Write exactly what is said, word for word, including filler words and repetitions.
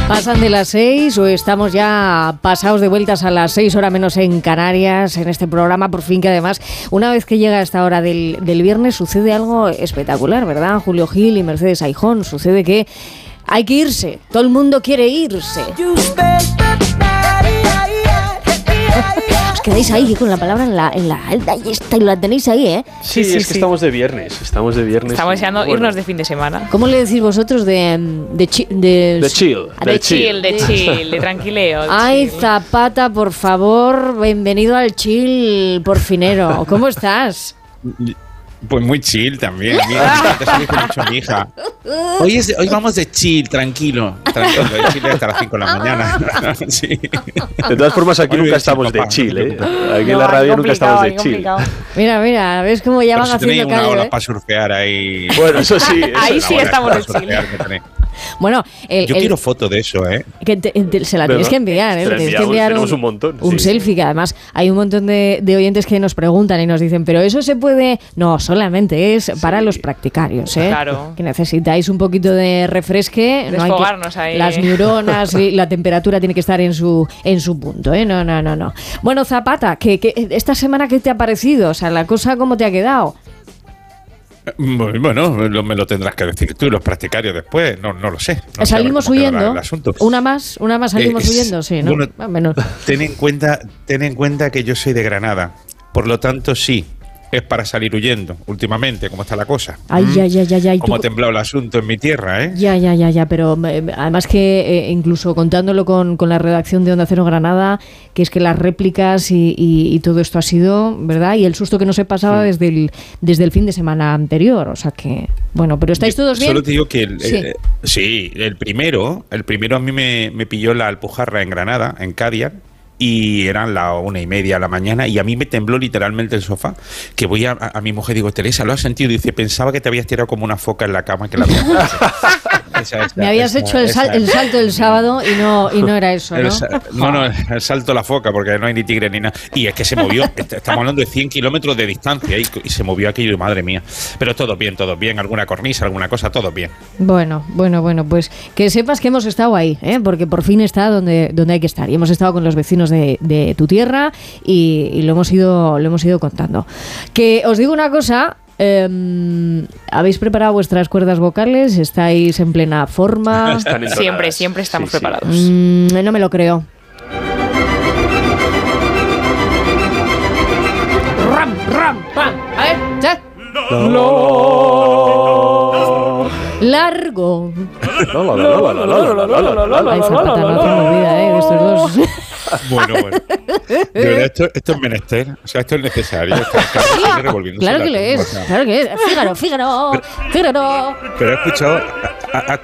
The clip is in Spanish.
Pasan de las seis o estamos ya pasados de vueltas a las seis, hora menos en Canarias, en este programa, por fin, que además, una vez que llega esta hora del, del viernes, sucede algo espectacular, ¿verdad? Julio Gil y Mercedes Aijón, sucede que hay que irse, todo el mundo quiere irse. Os quedáis ahí con la palabra en la, en la alta y esta y la tenéis ahí, ¿eh? Sí, sí, sí es que sí. estamos de viernes, estamos de viernes. Estamos deseando bueno. irnos de fin de semana. ¿Cómo le decís vosotros de de, chi, de, de chill? De, de chill, de chill, de tranquileo. De Ay, chill. Zapata, por favor, bienvenido al chill porfinero. ¿Cómo estás? Pues muy chill también. Mira, te dice mucho mi hija. Hoy, es, hoy vamos de chill, tranquilo. Tranquilo, de chill hasta las cinco de la mañana. Sí. De todas formas, aquí hoy nunca estamos chill, de chill, ¿eh? Aquí no, en la radio nunca estamos de chill. Mira, mira, ¿ves cómo ya van haciendo callo? Tenéis una ola ¿eh? para surfear ahí. Bueno, eso sí. Eso ahí sí estamos de chill. Bueno, el, yo el, quiero foto de eso, ¿eh? Que te, te, se la tienes que enviar, ¿eh? Tienes que enviar un, un, montón, un sí, selfie, sí. que además hay un montón de, de oyentes que nos preguntan y nos dicen, pero eso se puede... No, solamente es para sí. los practicarios, ¿eh? Claro. Que necesitáis un poquito de refresque. Desfogarnos no hay que, ahí. Las neuronas y la temperatura tiene que estar en su en su punto, ¿eh? No, no, no, no. Bueno, Zapata, ¿qué, qué, esta semana ¿qué te ha parecido? O sea, la cosa, ¿cómo te ha quedado? Bueno, me lo tendrás que decir tú, los practicarios después, no, no lo sé. No salimos huyendo. Una más, una más salimos eh, huyendo, sí, ¿no? Bueno, bueno. Ten en cuenta, ten en cuenta que yo soy de Granada, por lo tanto sí. Es para salir huyendo, últimamente, ¿cómo está la cosa? Ay, ya, ya, ya, ya. ¿Cómo ha temblado el asunto en mi tierra, eh? Ya, ya, ya, ya, pero eh, además que eh, incluso contándolo con, con la redacción de Onda Cero Granada, que es que las réplicas y, y, y todo esto ha sido, ¿verdad? Y el susto que nos se pasaba sí. desde, el, desde el fin de semana anterior, o sea que, bueno, pero ¿estáis todos bien? Solo te digo que, el, sí. Eh, sí, el primero, el primero a mí me, me pilló la Alpujarra en Granada, en Cádiz, y eran las una y media de la mañana y a mí me tembló literalmente el sofá, que voy a, a, a mi mujer, digo, Teresa, ¿lo has sentido? Y dice, pensaba que te habías tirado como una foca en la cama que la habías esa, esa, me habías esa, hecho el, sal, esa, el salto del sábado y no y no era eso, ¿no? El, no, no, el salto a la foca, porque no hay ni tigre ni nada. Y es que se movió, estamos hablando de cien kilómetros de distancia y, y se movió aquello, madre mía. Pero todo bien, todo bien, alguna cornisa, alguna cosa, todo bien. Bueno, bueno, bueno, pues que sepas que hemos estado ahí, ¿eh? Porque por fin está donde, donde hay que estar. Y hemos estado con los vecinos de, de tu tierra y, y lo hemos ido, lo hemos ido contando. Que os digo una cosa. Eh, ¿Habéis preparado vuestras cuerdas vocales? ¿Estáis en plena forma? Siempre, siempre estamos sí, preparados. Mm, no me lo creo. Ram, ram, pam. A ver, ¿ya? No. No. Largo. Ay, Zapata, no te olvides, ¿eh? De estos dos. Bueno, bueno. De verdad, esto, esto es menester. O sea, esto es necesario. Esto es sí, claro que lo es. Claro que es. Fígaro, Fígaro, Fígaro. Pero he escuchado... A, a,